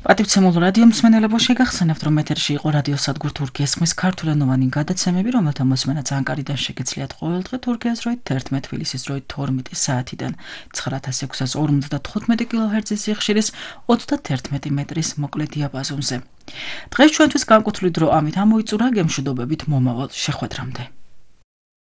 პატივცემულ რადიო მსმენელებო, შეგახსენებთ, რომ ეთერში იყო რადიოსადგურ თურქიის ხმის ქართულენოვანი გადაცემები, რომელთა მოსმენაც ანკარიდან შეგეცლიათ ყოველდღე თურქეთის დროით 11, თბილისის დროით 12 საათიდან 9655 კილოჰერცის სიხშირის 31 მეტრის მოკლე დიაპაზონზე. დღეს ჩვენთვის განკუთვნილი დრო ამით ამოიწურა, გემშვიდობებით მომავალ შეხვედრამდე.